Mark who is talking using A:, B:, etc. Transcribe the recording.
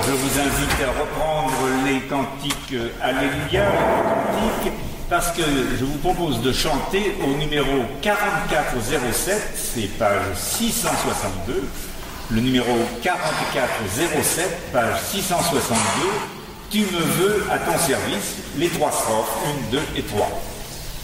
A: je vous invite à reprendre les cantiques Alléluia, les cantiques, parce que je vous propose de chanter au numéro 4407, c'est page 662, le numéro 4407, page 662, Tu me veux à ton service, les 3 strophes, 1, 2 et 3.